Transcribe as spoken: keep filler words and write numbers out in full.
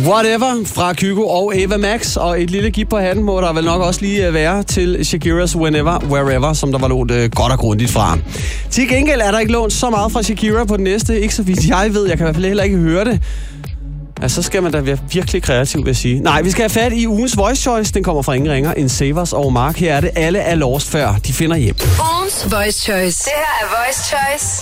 Whatever fra Kygo og Ava Max, og et lille gip på hatten må der vel nok også lige være til Shakiras Whenever, Wherever, som der var lånt øh, godt og grundigt fra. Til gengæld er der ikke lånt så meget fra Shakira på den næste, ikke så vidt jeg ved, jeg kan i hvert fald heller ikke høre det. Altså, så skal man da være virkelig kreativ, vil jeg sige. Nej, vi skal have fat i ugens Voice Choice. Den kommer fra ingen ringer end Savers og Mark. Her er det Alle er lost før. De finder hjem. Ugens Voice Choice. Det her er Voice Choice.